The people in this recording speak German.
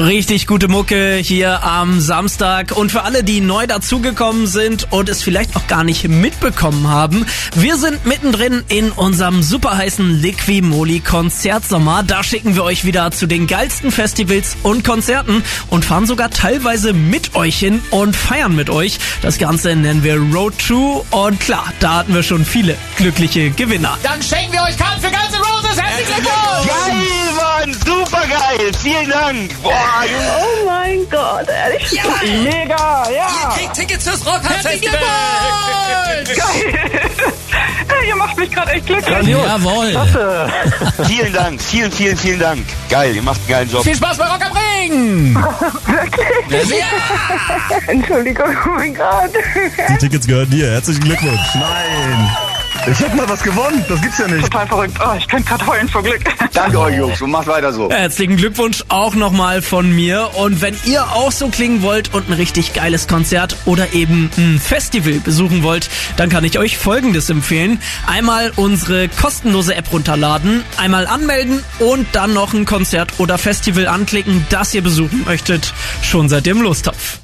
Richtig gute Mucke hier am Samstag. Und für alle, die neu dazugekommen sind und es vielleicht auch gar nicht mitbekommen haben, wir sind mittendrin in unserem super heißen Liqui-Moly Konzertsommer. Da schicken wir euch wieder zu den geilsten Festivals und Konzerten und fahren sogar teilweise mit euch hin und feiern mit euch. Das Ganze nennen wir Road to. Und klar, da hatten wir schon viele glückliche Gewinner. Dann schenken wir euch Karten für Guns N' Roses. Herzlichen Glückwunsch! Geil, Mann! Super geil! Vielen Dank! Boah, Junge! Oh mein Gott, ehrlich? Ja! Mega, ja! Ihr kriegt Tickets fürs Rockhard-Festival! Geil! Hey, ihr macht mich gerade echt glücklich. Jawohl! Vielen Dank, vielen Dank. Geil, ihr macht einen geilen Job. Viel Spaß bei Rock am Ring! Wirklich? Ja! Entschuldigung, oh mein Gott. Die Tickets gehören dir. Herzlichen Glückwunsch. Nein! Ich hab mal was gewonnen, das gibt's ja nicht. Total verrückt. Oh, ich könnte gerade heulen vor Glück. Danke euch, Jungs, und macht weiter so. Herzlichen Glückwunsch auch nochmal von mir. Und wenn ihr auch so klingen wollt und ein richtig geiles Konzert oder eben ein Festival besuchen wollt, dann kann ich euch Folgendes empfehlen. Einmal unsere kostenlose App runterladen, einmal anmelden und dann noch ein Konzert oder Festival anklicken, das ihr besuchen möchtet. Schon seid ihr im Lostopf.